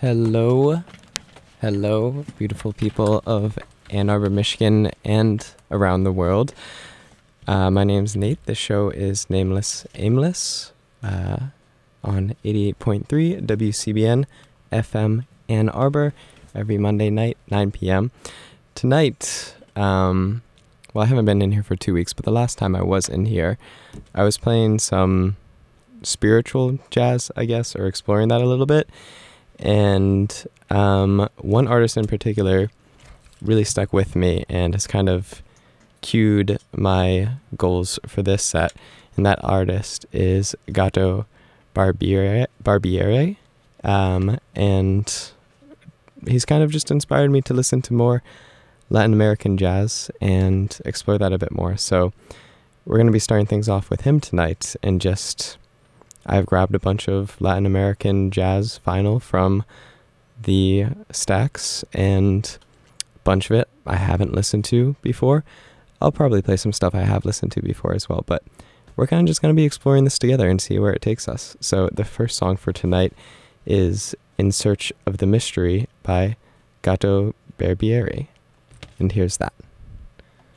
Hello, hello, beautiful people of Ann Arbor, Michigan, and around the world. My name's Nate. The show is Nameless Aimless on 88.3 WCBN FM Ann Arbor every Monday night, 9 p.m. Tonight, I haven't been in here for 2 weeks, but the last time I was in here, I was playing some spiritual jazz, I guess, or exploring that a little bit. And one artist in particular really stuck with me and has kind of cued my goals for this set. And that artist is Gato Barbiere. And he's kind of just inspired me to listen to more Latin American jazz and explore that a bit more. So we're going to be starting things off with him tonight, and I've grabbed a bunch of Latin American jazz vinyl from the stacks, and a bunch of it I haven't listened to before. I'll probably play some stuff I have listened to before as well, but we're kind of just going to be exploring this together and see where it takes us. So the first song for tonight is In Search of the Mystery by Gato Barbiere. And here's that.